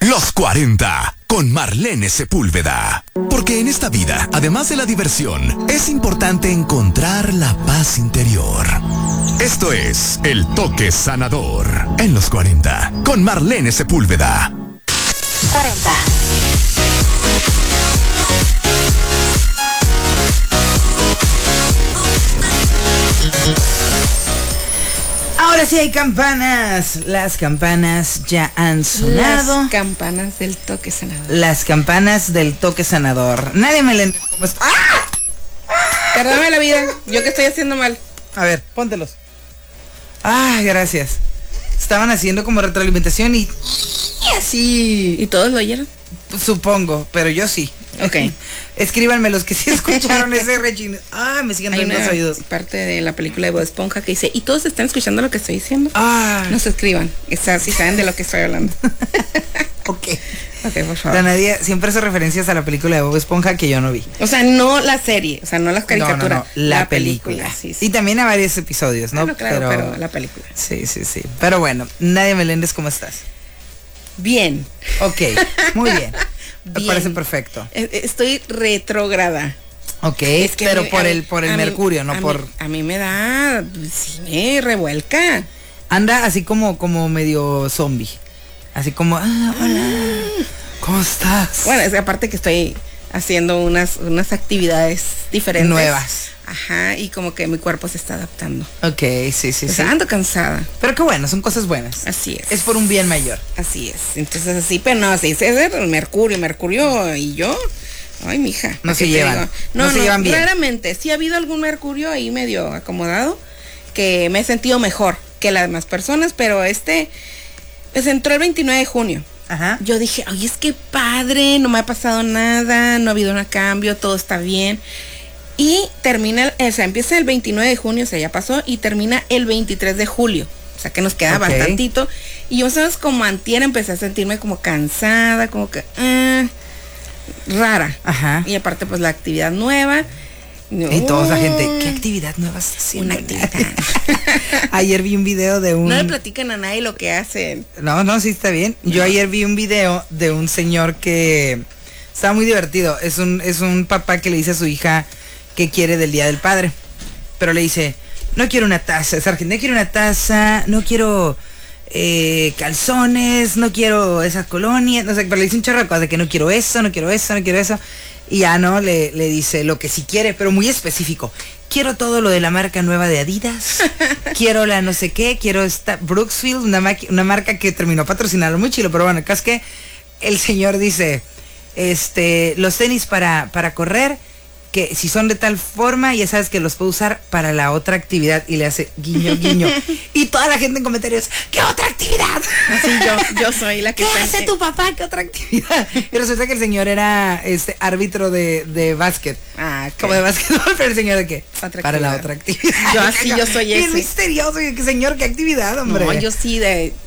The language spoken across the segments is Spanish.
Los 40, con Marlene Sepúlveda. Porque en esta vida, además de la diversión, es importante encontrar la paz interior. Esto es El Toque Sanador en Los 40, con Marlene Sepúlveda. 40. Ahora sí hay campanas. Las campanas ya han sonado. Las campanas del toque sanador. Las campanas del toque sanador. Nadie me le... ¿Cómo está? ¡Ah! Perdóname la vida. Yo que estoy haciendo mal. A ver, póntelos. Ah, gracias. Estaban haciendo como retroalimentación y así. ¿Y todos lo oyeron? Supongo, pero yo sí. Ok. Escríbanme los que sí escucharon ese rechino. Ah, me siguen dando los oídos. Parte de la película de Bob Esponja que dice, ¿y todos están escuchando lo que estoy diciendo? Ah. No se escriban. Si saben de lo que estoy hablando. Ok. Ok, por favor. La Nadia siempre hace referencias a la película de Bob Esponja que yo no vi. O sea, no la serie, o sea, no las caricaturas. No, la película. Sí, sí. Y también a varios episodios, ¿no? Claro, pero la película. Sí. Pero bueno, Nadia Meléndez, ¿cómo estás? Bien. Ok, muy bien. Me Bien. parece perfecto. Estoy retrógrada. Ok, Es que pero a mí- por el mercurio, no por... A mí me da, sí me revuelca. Anda así como medio zombie. Así como, hola, ¿cómo estás? Bueno, es que aparte que estoy haciendo unas actividades diferentes. Nuevas. Ajá, y como que mi cuerpo se está adaptando. Ok, sí. O sea, ando cansada. Pero qué bueno, son cosas buenas. Así es. Es por un bien mayor. Así es. Entonces así, pero no, sí, es el Mercurio y yo. Ay, mija. No ¿a se qué te llevan. digo? No se llevan bien. Raramente. Sí ha habido algún Mercurio ahí medio acomodado que me he sentido mejor que las demás personas, pero pues entró el 29 de junio. Ajá. Yo dije, oye, es que padre, no me ha pasado nada, no ha habido un cambio, todo está bien. Y termina, o sea, empieza el 29 de junio, o sea, ya pasó, y termina el 23 de julio. O sea, que nos queda bastantito. Y yo, ¿sabes? Como antier empecé a sentirme como cansada, como que, rara. Ajá. Y aparte, pues, la actividad nueva. Y toda la gente, ¿qué actividad nueva estás haciendo? Una actividad. Ayer vi un video de un... No le platican a nadie lo que hacen. No, sí está bien. Yo ayer vi un video de un señor que estaba muy divertido. Es un papá que le dice a su hija que quiere del Día del Padre. Pero le dice, no quiero una taza, es argentino, no quiero una taza, no quiero calzones, no quiero esas colonias, no sé, pero le dice un chorro de cosas de que no quiero eso, no quiero eso, no quiero eso. Y ya no, le dice lo que sí quiere, pero muy específico. Quiero todo lo de la marca nueva de Adidas, quiero la no sé qué, quiero esta Brooksfield, una marca que terminó patrocinando muy chilo, pero bueno, el caso es que el señor dice, los tenis para correr, que si son de tal forma, ya sabes que los puedo usar para la otra actividad, y le hace guiño, guiño. Y toda la gente en comentarios, ¿qué otra actividad? Así yo soy la que ¿Qué hace tu papá? ¿Qué otra actividad? Y resulta que el señor era árbitro de básquet. Ah, ok. Como de básquetbol, pero el señor de qué? Otra Para la actividad. otra actividad. Yo soy Bien ese. misterioso, y que señor, ¿qué actividad, hombre? No, yo sí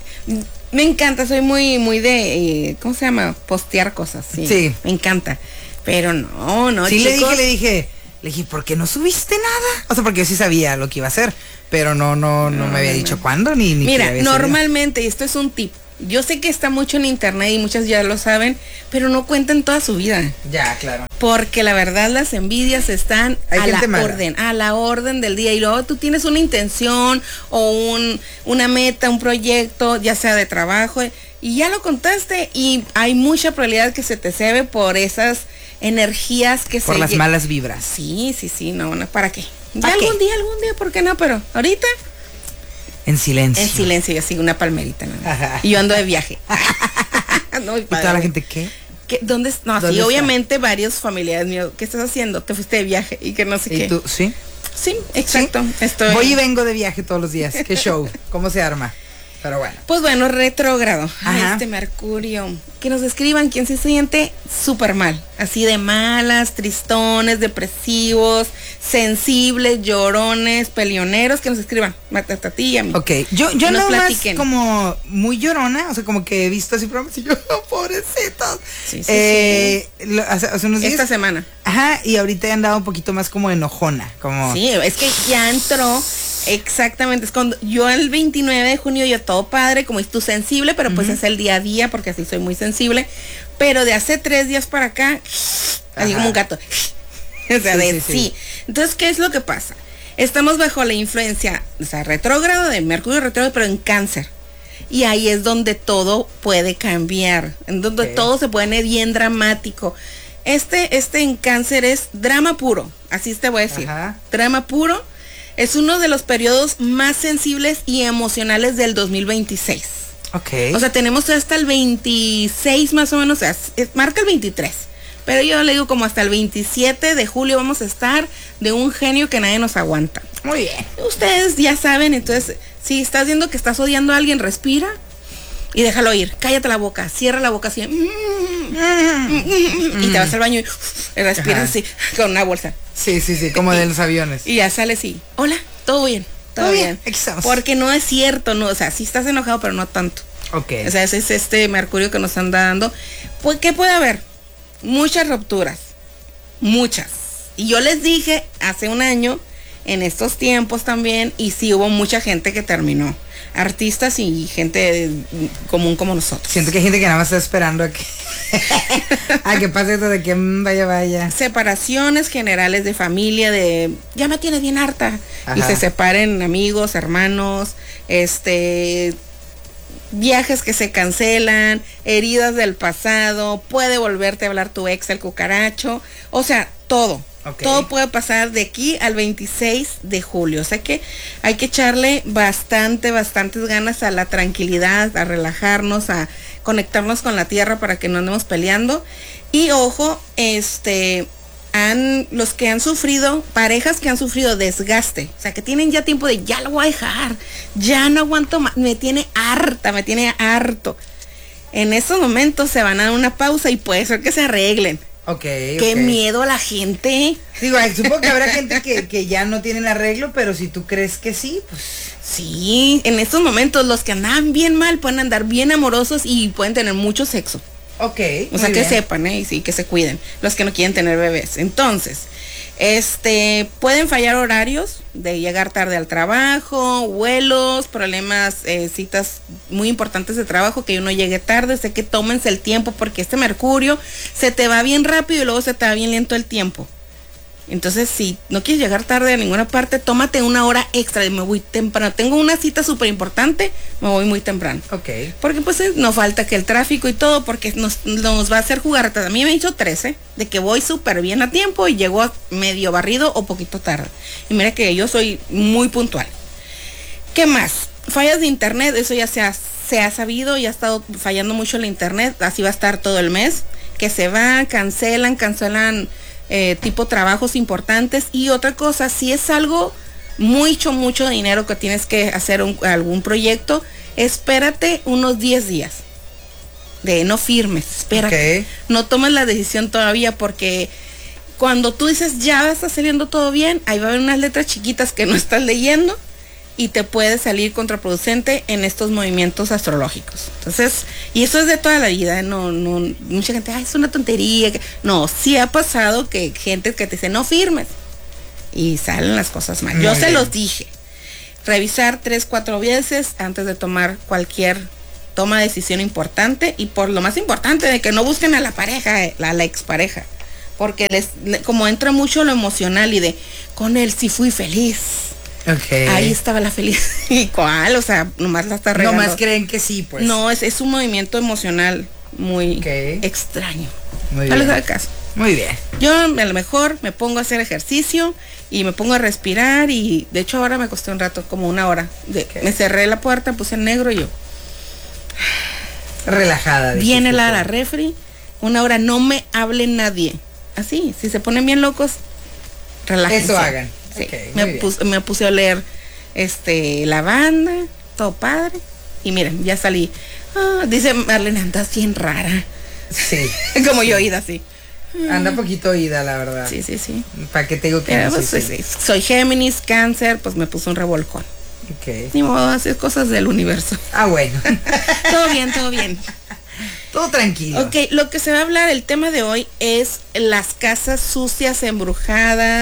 me encanta, soy muy de, ¿cómo se llama? Postear cosas, sí. Sí. Me encanta. Pero no, Sí, chicos. le dije, ¿por qué no subiste nada? O sea, porque yo sí sabía lo que iba a hacer, pero no me había dicho cuándo ni Mira, que había normalmente, y esto es un tip, yo sé que está mucho en internet y muchas ya lo saben, pero no cuentan toda su vida. salido. Ya, claro. Porque la verdad las envidias están Hay a gente la mala. orden, a la orden del día. Y luego tú tienes una intención o una meta, un proyecto, ya sea de trabajo, y ya lo contaste y hay mucha probabilidad que se te cebe por esas energías que Por se... las malas vibras. Sí, no, ¿para qué? ¿Para qué? Algún día, ¿por qué no? Pero ahorita, En silencio. en silencio, yo sigo una palmerita, ¿no? Ajá. Y yo ando de viaje. No, Y toda la gente, ¿qué? ¿Dónde? No, ¿Dónde sí, está? obviamente varios familiares míos, ¿qué estás haciendo? Te fuiste de viaje y que no sé ¿Y qué. tú? ¿Sí? Sí, exacto. Estoy. Voy y vengo de viaje todos los días. ¿Qué show? ¿Cómo se arma? Pero bueno. Pues bueno, retrógrado. Ajá. Mercurio. Que nos escriban quién se siente súper mal. Así de malas, tristones, depresivos, sensibles, llorones, peleoneros. Que nos escriban. A ti y a mí. Ok, yo Que nos no más platiquen. como muy llorona, o sea, como que he visto así programas y yo, pobrecitos. Sí, Hace unos días. Esta semana. Ajá, y ahorita he andado un poquito más como enojona, como... Sí, es que ya entró Exactamente, es cuando yo el 29 de junio yo todo padre, como es tú sensible, pero pues es el día a día porque así soy muy sensible, pero de hace 3 días para acá, así como un gato, o sea, sí. Entonces, ¿qué es lo que pasa? Estamos bajo la influencia, o sea, retrógrado de Mercurio retrógrado, pero en Cáncer. Y ahí es donde todo puede cambiar, en donde todo se pone bien dramático. Este en Cáncer es drama puro, así te voy a decir. Drama puro. Es uno de los periodos más sensibles y emocionales del 2026. O sea, tenemos hasta el 26 más o menos, o sea, marca el 23. Pero yo le digo como hasta el 27 de julio vamos a estar de un genio que nadie nos aguanta. Muy bien. Ustedes ya saben, entonces, si estás viendo que estás odiando a alguien, respira y déjalo ir. Cállate la boca, cierra la boca así. Y te vas al baño y respiras así, con una bolsa. Sí, como de los aviones. Y ya sales así, hola, todo bien. Todo bien. Porque no es cierto, no, o sea, sí estás enojado, pero no tanto. O sea, ese es este Mercurio que nos anda dando. Pues, ¿qué puede haber? Muchas rupturas, muchas. Y yo les dije hace un año, en estos tiempos también, y sí hubo mucha gente que terminó. Artistas y gente común como nosotros. Siento que hay gente que nada más está esperando a que pase esto de que vaya. Separaciones generales de familia, de ya me tienes bien harta. Y se separen amigos, hermanos, viajes que se cancelan, heridas del pasado, puede volverte a hablar tu ex, el cucaracho, o sea, todo. Todo puede pasar de aquí al 26 de julio, o sea que hay que echarle bastantes ganas a la tranquilidad, a relajarnos, a conectarnos con la tierra para que no andemos peleando. Y ojo, los que han sufrido, parejas que han sufrido desgaste, o sea que tienen ya tiempo de ya lo voy a dejar, ya no aguanto más, me tiene harto. En esos momentos se van a dar una pausa y puede ser que se arreglen. Qué miedo a la gente. Digo, supongo que habrá gente que ya no tienen arreglo, pero si tú crees que sí, pues. Sí, en estos momentos los que andan bien mal pueden andar bien amorosos y pueden tener mucho sexo. O sea, que sepan, y sí, que se cuiden, los que no quieren tener bebés. Entonces, pueden fallar horarios de llegar tarde al trabajo, vuelos, problemas, citas muy importantes de trabajo, que uno llegue tarde. Sé que tómense el tiempo porque este Mercurio se te va bien rápido y luego se te va bien lento el tiempo. Entonces, si no quieres llegar tarde a ninguna parte, tómate una hora extra. Me voy temprano. Tengo una cita súper importante, me voy muy temprano. Porque pues no falta que el tráfico y todo, porque nos va a hacer jugar. A mí me he dicho 13, de que voy súper bien a tiempo y llego medio barrido o poquito tarde. Y mira que yo soy muy puntual. ¿Qué más? Fallas de internet, eso ya se ha sabido, ya ha estado fallando mucho el internet, así va a estar todo el mes. Que se van, cancelan tipo trabajos importantes. Y otra cosa, si es algo mucho dinero que tienes que hacer algún proyecto, espérate unos 10 días. No firmes, espérate. No tomes la decisión todavía, porque cuando tú dices ya está saliendo todo bien, ahí va a haber unas letras chiquitas que no estás leyendo y te puede salir contraproducente en estos movimientos astrológicos. Entonces, y eso es de toda la vida, no mucha gente, es una tontería. No, sí ha pasado que gente que te dice no firmes y salen las cosas mal. Yo se los dije. Revisar 3-4 veces antes de tomar cualquier toma de decisión importante, y por lo más importante, de que no busquen a la pareja, a la expareja, porque como entra mucho lo emocional y de con él sí fui feliz. Ahí estaba la felicidad. ¿Y cuál? O sea, nomás la está regando. Nomás creen que sí, pues. No, es un movimiento emocional muy extraño. Muy no bien. les haga caso. Muy bien. Yo a lo mejor me pongo a hacer ejercicio y me pongo a respirar, y de hecho ahora me costé un rato, como una hora. Me cerré la puerta, puse en negro y yo. Relajada. Viene la refri, una hora, no me hable nadie. Así, si se ponen bien locos, relájense. Eso hagan. Sí, me puse a leer lavanda, todo padre. Y miren, ya salí. Dice Marlene, andas bien rara. Sí. Como yo oída así. Anda poquito oída, la verdad. Sí. ¿Para qué te digo que pero, no? Pues, soy Géminis, Cáncer, pues me puso un revolcón. Ni modo, hacer cosas del universo. Bueno. Todo bien. Todo tranquilo. Lo que se va a hablar, el tema de hoy es las casas sucias, embrujadas,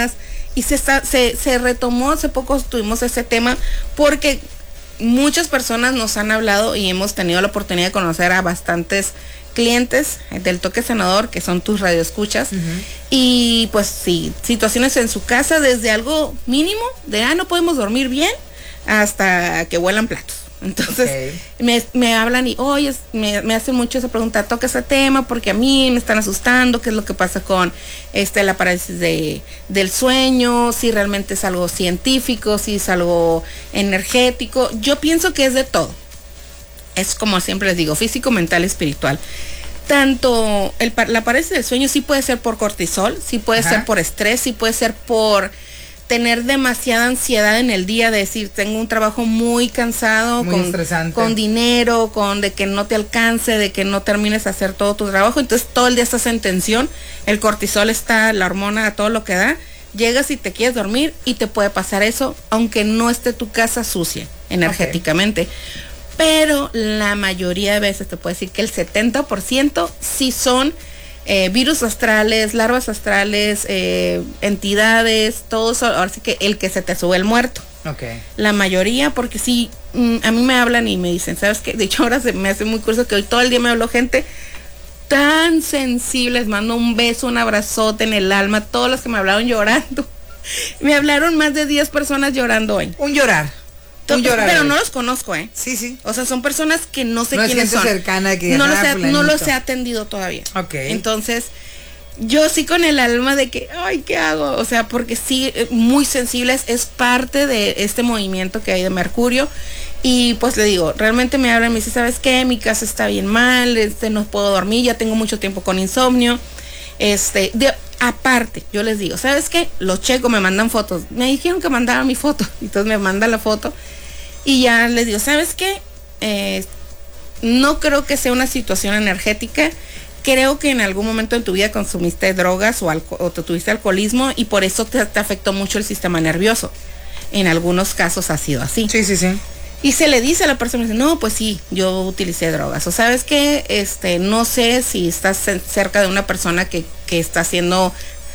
Y se retomó, hace poco tuvimos ese tema, porque muchas personas nos han hablado y hemos tenido la oportunidad de conocer a bastantes clientes del Toque Sanador, que son tus radioescuchas, y pues sí, situaciones en su casa, desde algo mínimo, de no podemos dormir bien, hasta que vuelan platos. Entonces me hablan y oye, me hacen mucho esa pregunta, toca ese tema porque a mí me están asustando, qué es lo que pasa con la parálisis del sueño, si realmente es algo científico, si es algo energético. Yo pienso que es de todo. Es como siempre les digo, físico, mental, espiritual. Tanto la parálisis del sueño sí puede ser por cortisol, sí puede ser por estrés, sí puede ser por tener demasiada ansiedad en el día, de decir, tengo un trabajo muy cansado, muy estresante, con dinero, con de que no te alcance, de que no termines de hacer todo tu trabajo, entonces todo el día estás en tensión, el cortisol está, la hormona a todo lo que da, llegas y te quieres dormir y te puede pasar eso, aunque no esté tu casa sucia energéticamente. Pero la mayoría de veces te puedo decir que el 70% sí son virus astrales, larvas astrales, entidades, todos, ahora sí que el que se te sube el muerto. La mayoría, porque sí, a mí me hablan y me dicen, ¿sabes qué? De hecho ahora se me hace muy curioso que hoy todo el día me habló gente tan sensible, les mando un beso, un abrazote en el alma, todos los que me hablaron llorando. Me hablaron más de 10 personas llorando hoy. Un llorar. Pero no los conozco, Sí. O sea, son personas que no sé no quiénes es gente son. Cercana que no los he atendido todavía. Entonces, yo sí con el alma de que, ay, ¿qué hago? O sea, porque sí, muy sensibles, es parte de este movimiento que hay de Mercurio. Y pues le digo, realmente me hablan y me dicen, ¿sabes qué? Mi casa está bien mal, no puedo dormir, ya tengo mucho tiempo con insomnio. Aparte, yo les digo, ¿sabes qué? Los checo, me mandan fotos. Me dijeron que mandara mi foto. Entonces me mandan la foto. Y ya les digo, ¿sabes qué? No creo que sea una situación energética. Creo que en algún momento en tu vida consumiste drogas o te tuviste alcoholismo y por eso te afectó mucho el sistema nervioso. En algunos casos ha sido así. Sí. Y se le dice a la persona, no, pues sí, yo utilicé drogas. O sabes que no sé si estás cerca de una persona que está haciendo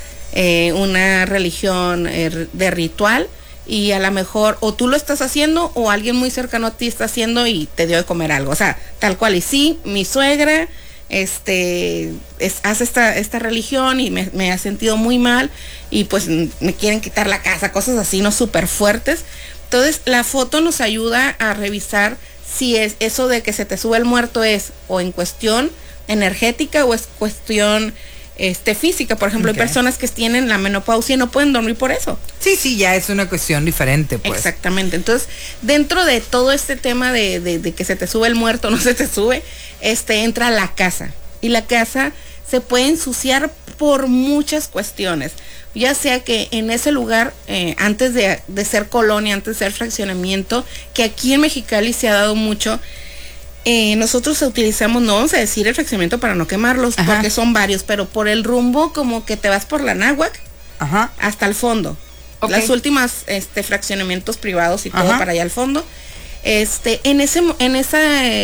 una religión de ritual y a lo mejor o tú lo estás haciendo o alguien muy cercano a ti está haciendo y te dio de comer algo. O sea, tal cual. Y sí, mi suegra hace esta religión y me ha sentido muy mal y pues me quieren quitar la casa, cosas así, no súper fuertes. Entonces la foto nos ayuda a revisar si es eso de que se te sube el muerto es o en cuestión energética o es cuestión física. Por ejemplo, hay personas que tienen la menopausia y no pueden dormir por eso. Sí, ya es una cuestión diferente, pues. Exactamente. Entonces, dentro de todo este tema de que se te sube el muerto, no se te sube, entra la casa. Y la casa se puede ensuciar por muchas cuestiones. Ya sea que en ese lugar, antes de ser colonia, antes de ser fraccionamiento, que aquí en Mexicali se ha dado mucho, nosotros utilizamos, no vamos a decir el fraccionamiento para no quemarlos, porque son varios, pero por el rumbo como que te vas por la Náhuac hasta el fondo. Las últimas fraccionamientos privados y todo para allá al fondo. En esa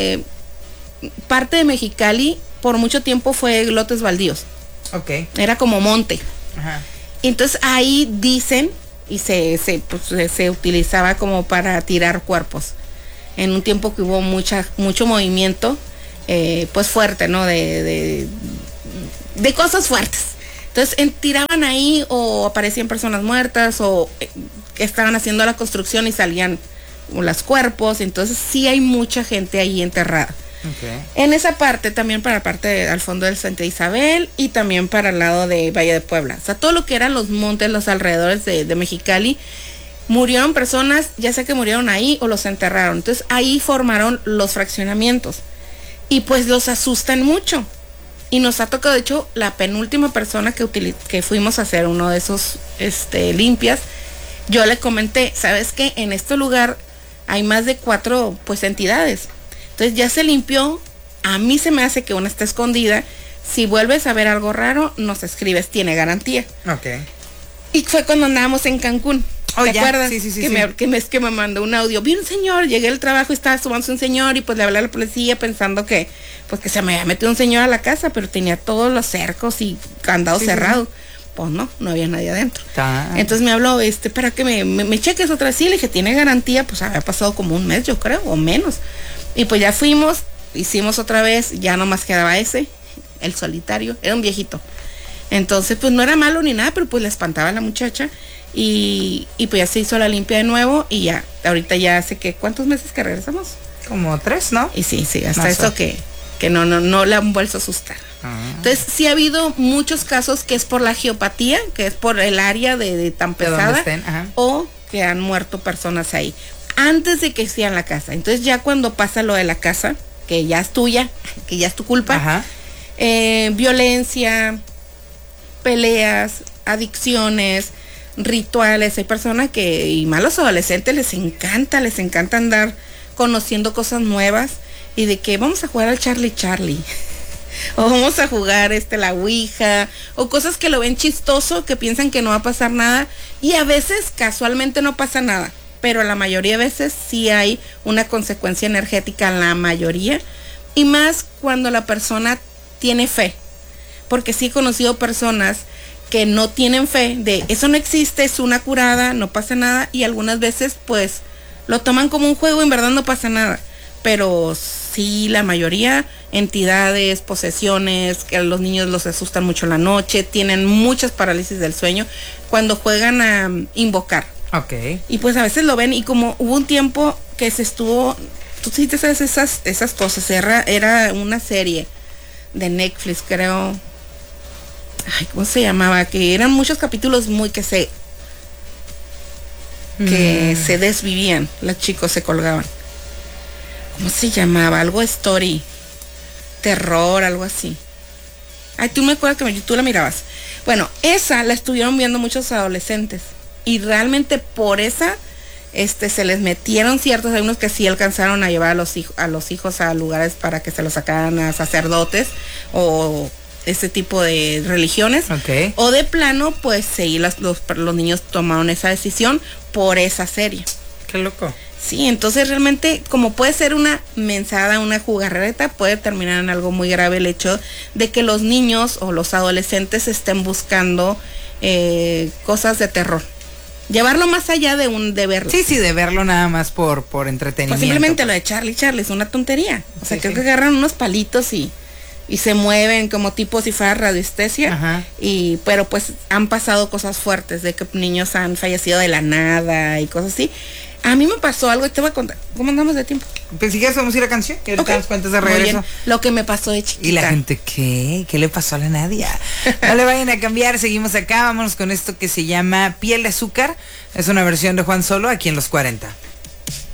parte de Mexicali, por mucho tiempo fue lotes baldíos. Era como monte. Entonces ahí dicen, y se utilizaba como para tirar cuerpos. En un tiempo que hubo mucho movimiento, pues fuerte, ¿no? De cosas fuertes. Entonces tiraban ahí o aparecían personas muertas o que estaban haciendo la construcción y salían los cuerpos. Entonces sí hay mucha gente ahí enterrada. En esa parte, también para la parte al fondo del Santa Isabel y también para el lado de Valle de Puebla. O sea, todo lo que eran los montes, los alrededores de Mexicali, murieron personas, ya sea que murieron ahí o los enterraron. Entonces ahí formaron los fraccionamientos y pues los asustan mucho. Y nos ha tocado, de hecho, la penúltima persona que fuimos a hacer uno de esos limpias, yo le comenté, ¿sabes qué? En este lugar hay más de 4 pues entidades. Entonces ya se limpió, a mí se me hace que una está escondida. Si vuelves a ver algo raro, nos escribes, tiene garantía. Y fue cuando andábamos en Cancún. ¿Te acuerdas? Sí. Que me mandó un audio. Vi un señor, llegué al trabajo y estaba sumándose un señor y pues le hablé a la policía pensando que pues que se me había metido un señor a la casa, pero tenía todos los cercos y candados cerrados. Pues no había nadie adentro. Entonces me habló, para que me cheques otra vez. Sí, le dije, tiene garantía, pues había pasado como un mes, yo creo, o menos. Y pues ya fuimos, hicimos otra vez, ya nomás quedaba ese, el solitario, era un viejito. Entonces, pues no era malo ni nada, pero pues le espantaba a la muchacha. Y pues ya se hizo la limpia de nuevo y ya, ahorita ya hace que, ¿cuántos meses que regresamos? Como 3, ¿no? Y sí, hasta eso que no le han vuelto a asustar. Entonces, sí ha habido muchos casos que es por la geopatía, que es por el área de tan pesada, o que han muerto personas ahí, antes de que sea en la casa. Entonces, ya cuando pasa lo de la casa, que ya es tuya, que ya es tu culpa, violencia, peleas, adicciones, rituales, hay personas que, y más los adolescentes, les encanta andar conociendo cosas nuevas y de que vamos a jugar al Charlie o vamos a jugar la Ouija o cosas que lo ven chistoso, que piensan que no va a pasar nada y a veces casualmente no pasa nada, pero la mayoría de veces sí hay una consecuencia energética, la mayoría, y más cuando la persona tiene fe, porque sí he conocido personas que no tienen fe, de eso no existe, es una curada, no pasa nada, y algunas veces pues lo toman como un juego, en verdad no pasa nada, pero sí, la mayoría, entidades, posesiones, que a los niños los asustan mucho en la noche, tienen muchas parálisis del sueño cuando juegan a invocar. Y pues a veces lo ven, y como hubo un tiempo que se estuvo, tú sí te sabes esas cosas, era una serie de Netflix, creo. Ay, ¿cómo se llamaba? Que eran muchos capítulos que se desvivían, los chicos se colgaban. ¿Cómo se llamaba? Algo story, terror, algo así. Ay, tú me acuerdas que tú la mirabas. Bueno, esa la estuvieron viendo muchos adolescentes y realmente por esa se les metieron ciertos, hay unos que sí alcanzaron a llevar a los hijos a lugares para que se los sacaran a sacerdotes o ese tipo de religiones, o de plano pues sí, los niños tomaron esa decisión por esa serie. Qué loco. Sí, entonces realmente como puede ser una mensada, una jugarreta, puede terminar en algo muy grave el hecho de que los niños o los adolescentes estén buscando cosas de terror. Llevarlo más allá de verlo. Sí, de verlo nada más por entretenimiento. Pues simplemente lo de Charlie es una tontería. O sea, creo que agarran unos palitos y se mueven como tipo si fuera radiestesia. Pero pues han pasado cosas fuertes de que niños han fallecido de la nada y cosas así. A mí me pasó algo y te voy a contar. ¿Cómo andamos de tiempo? Pues si quieres vamos a ir a canción y ahorita nos cuentas de regreso. Lo que me pasó de chiquita. Y la gente, ¿qué le pasó a la Nadia? No le vayan a cambiar, seguimos acá, vámonos con esto que se llama Piel de Azúcar. Es una versión de Juan Solo aquí en Los 40.